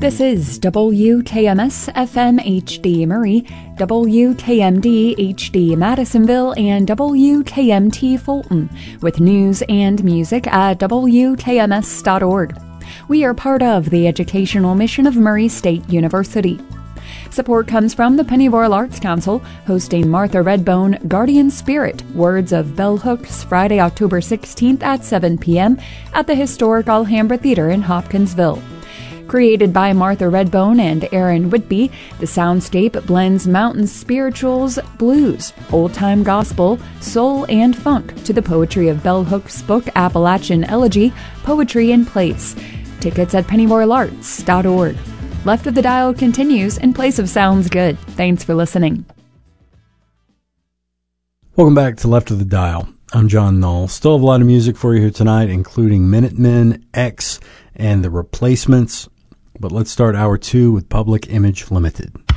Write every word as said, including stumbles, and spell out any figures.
This is W K M S F M H D Murray, W K M D H D Madisonville, and W K M T Fulton, with news and music at W K M S dot org. We are part of the educational mission of Murray State University. Support comes from the Pennyroyal Arts Council, hosting Martha Redbone, Guardian Spirit, Words of Bell Hooks, Friday, October sixteenth at seven p.m. at the historic Alhambra Theater in Hopkinsville. Created by Martha Redbone and Aaron Whitby, the soundscape blends mountain spirituals, blues, old-time gospel, soul, and funk to the poetry of Bell Hooks' book Appalachian Elegy, Poetry in Place. Tickets at pennyroyal arts dot org. Left of the Dial continues in place of Sounds Good. Thanks for listening. Welcome back to Left of the Dial. I'm John Null. Still have a lot of music for you here tonight, including Minutemen, X, and The Replacements. But let's start hour two with Public Image Limited.